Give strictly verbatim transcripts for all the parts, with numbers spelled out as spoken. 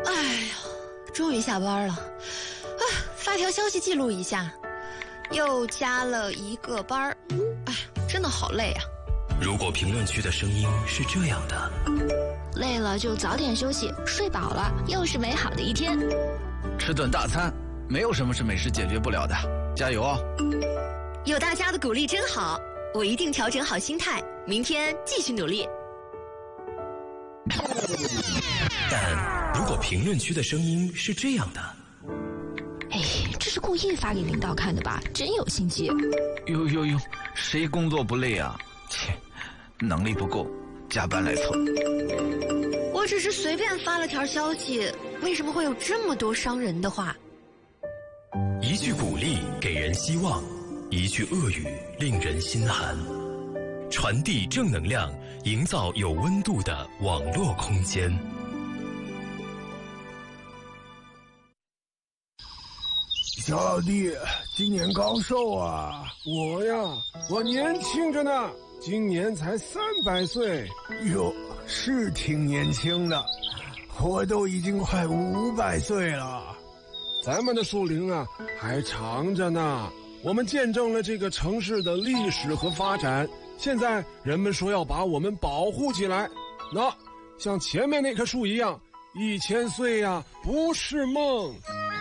哎呀，终于下班了，啊，发条消息记录一下，又加了一个班儿，哎，真的好累啊。 如果评论区的声音是这样的， 累了就早点休息，睡饱了又是美好的一天。 吃顿大餐，没有什么是美食解决不了的，加油哦！ 有大家的鼓励真好，我一定调整好心态，明天继续努力。 但如果评论区的声音是这样的， 哎，这是故意发给领导看的吧？真有心机。 呦呦呦，谁工作不累啊？切，能力不够，加班来凑。 我只是随便发了条消息，为什么会有这么多伤人的话？ 一句鼓励给人希望，一句恶语令人心寒。传递正能量，营造有温度的网络空间。 小老弟，今年高寿啊？ 我呀，我年轻着呢，今年才三百岁。 哟，是挺年轻的，我都已经快五百岁了。 咱们的树龄啊，还长着呢。我们见证了这个城市的历史和发展，现在人们说要把我们保护起来。那像前面那棵树一样，一千岁呀，不是梦。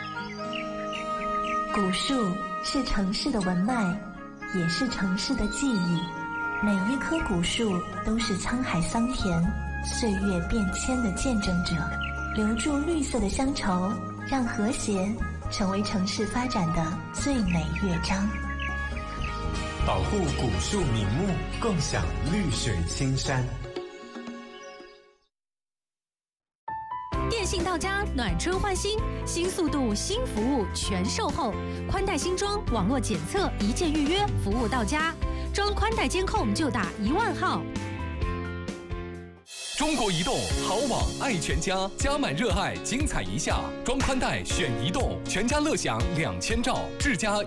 古树是城市的文脉，也是城市的记忆。每一棵古树都是沧海桑田、岁月变迁的见证者，留住绿色的乡愁，让和谐成为城市发展的最美乐章。 保护古树名木，共享绿水青山。 电信到家，暖春换新，新速度、新服务全售后，宽带新装，网络检测，一键预约，服务到家。装宽带监控就打一万号。 中国移动好网爱全家，加满热爱，精彩一下。装宽带选移动，全家乐享两千兆，智家